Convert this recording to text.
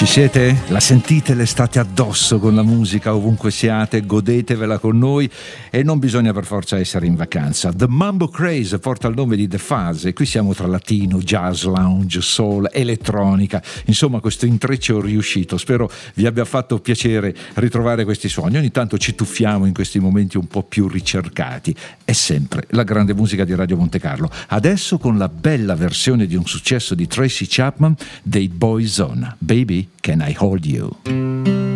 Ci siete? La sentite l'estate addosso con la musica ovunque siate? Godetevela con noi e non bisogna per forza essere in vacanza. The Mambo Craze porta il nome di The Fuzz e qui siamo tra latino, jazz, lounge, soul, elettronica, insomma questo intreccio riuscito. Spero vi abbia fatto piacere ritrovare questi suoni. Ogni tanto ci tuffiamo in questi momenti un po' più ricercati. È sempre la grande musica di Radio Monte Carlo. Adesso con la bella versione di un successo di Tracy Chapman dei Boyzone, Baby Can I Hold You?